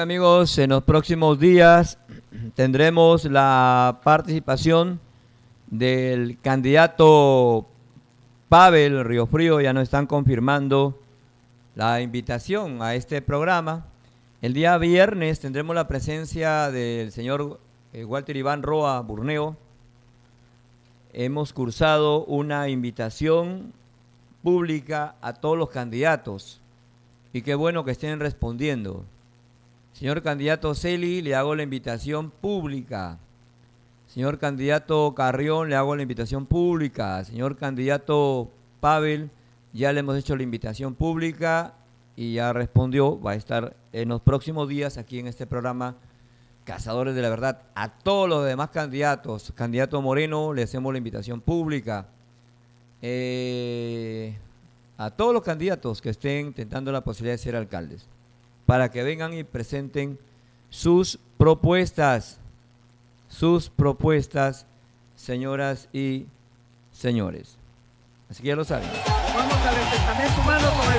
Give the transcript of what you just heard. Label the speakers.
Speaker 1: amigos, en los próximos días tendremos la participación del candidato Pavel Riofrío. Ya nos están confirmando la invitación a este programa. El día viernes tendremos la presencia del señor Walter Iván Roa Burneo. Hemos cursado una invitación pública a todos los candidatos y qué bueno que estén respondiendo. Señor candidato Celi, le hago la invitación pública. Señor candidato Carrión, le hago la invitación pública. Señor candidato Pavel, ya le hemos hecho la invitación pública y ya respondió. Va a estar en los próximos días aquí en este programa Cazadores de la Verdad. A todos los demás candidatos, candidato Moreno, le hacemos la invitación pública. A todos los candidatos que estén tentando la posibilidad de ser alcaldes, para que vengan y presenten sus propuestas, señoras y señores. Así que ya lo saben.
Speaker 2: Vamos al enfrentamiento humano con el